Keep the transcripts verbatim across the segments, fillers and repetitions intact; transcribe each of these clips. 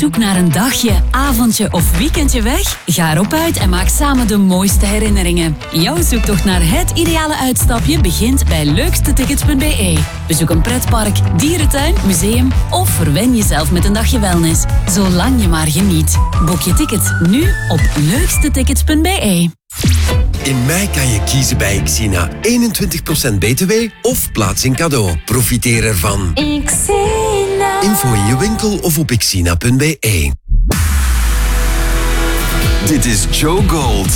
zoek naar een dagje, avondje of weekendje weg? Ga erop uit en maak samen de mooiste herinneringen. Jouw zoektocht naar het ideale uitstapje begint bij leukste tickets punt b e. Bezoek een pretpark, dierentuin, museum of verwen jezelf met een dagje wellness. Zolang je maar geniet. Boek je tickets nu op leukste tickets punt b e. In mei kan je kiezen bij Xina. eenentwintig procent b t w of plaats in cadeau. Profiteer ervan. Xina. Info in je winkel of op xina punt b e. Dit is Joe Gold.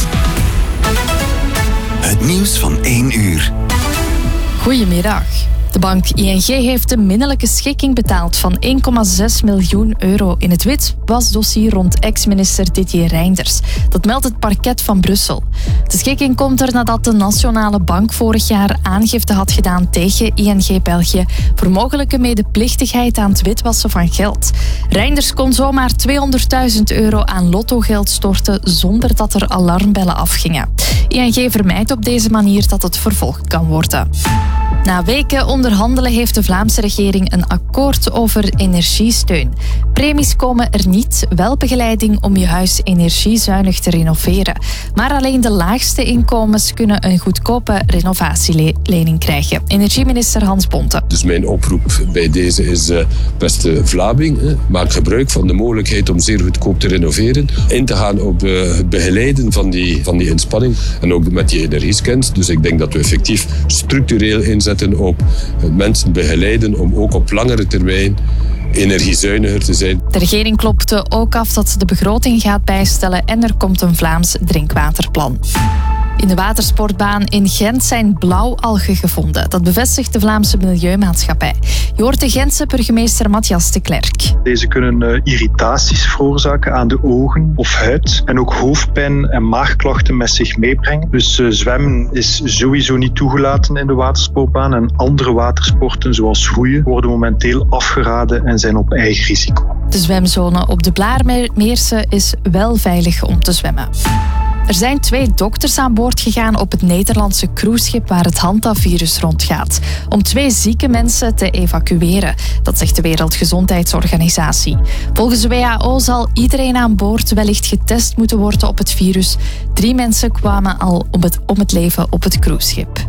Het nieuws van één uur. Goedemiddag. De bank I N G heeft een minnelijke schikking betaald van één komma zes miljoen euro in het witwasdossier rond ex-minister Didier Reynders. Dat meldt het parket van Brussel. De schikking komt er nadat de Nationale Bank vorig jaar aangifte had gedaan tegen I N G België voor mogelijke medeplichtigheid aan het witwassen van geld. Reynders kon zomaar tweehonderdduizend euro aan lottogeld storten zonder dat er alarmbellen afgingen. I N G vermijdt op deze manier dat het vervolgd kan worden. Na weken onderhandelen heeft de Vlaamse regering een akkoord over energiesteun. Premies komen er niet, wel begeleiding om je huis energiezuinig te renoveren. Maar alleen de laagste inkomens kunnen een goedkope renovatielening krijgen. Energieminister Hans Bonte. Dus mijn oproep bij deze is, uh, beste Vlaming, uh, maak gebruik van de mogelijkheid om zeer goedkoop te renoveren. In te gaan op uh, het begeleiden van die, van die inspanning en ook met die energiescans. Dus ik denk dat we effectief structureel inzetten op mensen begeleiden om ook op langere termijn energiezuiniger te zijn. De regering klopte ook af dat ze de begroting gaat bijstellen en er komt een Vlaams drinkwaterplan. In de watersportbaan in Gent zijn blauwalgen gevonden. Dat bevestigt de Vlaamse Milieumaatschappij. Je hoort de Gentse burgemeester Matthias de Klerk. Deze kunnen uh, irritaties veroorzaken aan de ogen of huid en ook hoofdpijn en maagklachten met zich meebrengen. Dus uh, zwemmen is sowieso niet toegelaten in de watersportbaan en andere watersporten zoals roeien worden momenteel afgeraden en zijn op eigen risico. De zwemzone op de Blaarmeerse is wel veilig om te zwemmen. Er zijn twee dokters aan boord gegaan op het Nederlandse cruiseschip waar het Hanta-virus rondgaat, om twee zieke mensen te evacueren. Dat zegt de Wereldgezondheidsorganisatie. Volgens de W H O zal iedereen aan boord wellicht getest moeten worden op het virus. Drie mensen kwamen al om het, om het leven op het cruiseschip.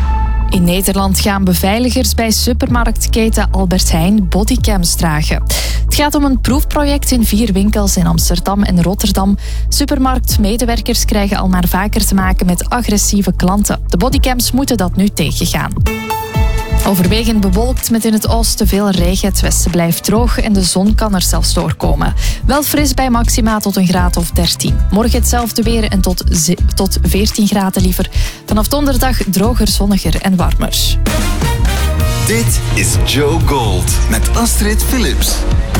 In Nederland gaan beveiligers bij supermarktketen Albert Heijn bodycams dragen. Het gaat om een proefproject in vier winkels in Amsterdam en Rotterdam. Supermarktmedewerkers krijgen al maar vaker te maken met agressieve klanten. De bodycams moeten dat nu tegengaan. Overwegend bewolkt met in het oosten veel regen. Het westen blijft droog en de zon kan er zelfs doorkomen. Wel fris bij maxima tot een graad of dertien. Morgen hetzelfde weer en tot, tot veertien graden liever. Vanaf donderdag droger, zonniger en warmer. Dit is Joe Gold met Astrid Philips.